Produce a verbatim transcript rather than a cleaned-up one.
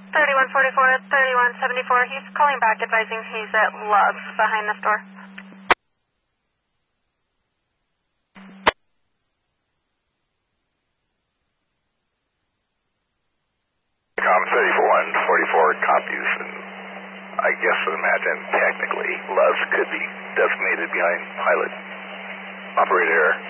thirty-one forty-four, thirty-one seventy-four. He's calling back advising he's at Love's behind the store. Com thirty-one forty-four copies, and I guess I imagine technically Love's could be designated behind Pilot. Operator.